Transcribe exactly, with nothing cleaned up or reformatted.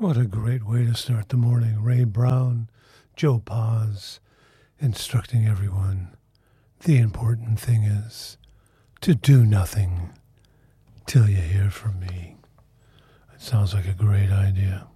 What a great way to start the morning. Ray Brown, Joe Paz, instructing everyone. The important thing is to do nothing till you hear from me. It sounds like a great idea.